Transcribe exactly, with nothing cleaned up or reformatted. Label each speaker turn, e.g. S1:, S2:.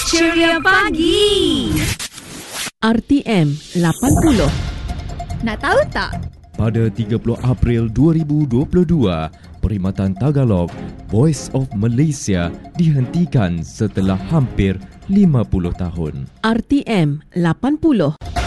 S1: Ceria Pagi.
S2: R T M lapan puluh.
S3: Nak tahu tak?
S4: Pada tiga puluh April dua ribu dua puluh dua, Perkhidmatan Tagalog Voice of Malaysia dihentikan setelah hampir lima puluh tahun.
S2: R T M lapan puluh.